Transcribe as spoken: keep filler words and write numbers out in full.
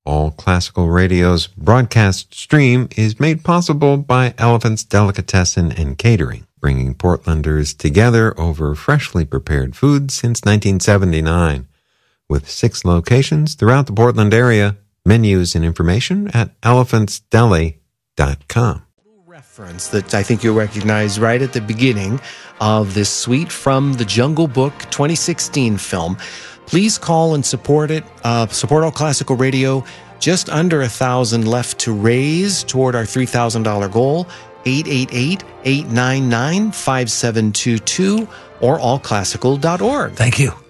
All Classical Radio's broadcast stream is made possible by Elephant's Delicatessen and Catering, bringing Portlanders together over freshly prepared food since nineteen seventy-nine. With six locations throughout the Portland area, menus and information at elephants deli dot com. Reference that I think you'll recognize right at the beginning of this Sweet from the Jungle Book twenty sixteen film. Please call and support it. Uh, support All Classical Radio. Just under a thousand left to raise toward our three thousand dollars goal. eight eight eight, eight nine nine, five seven two two or all classical dot org. Thank you.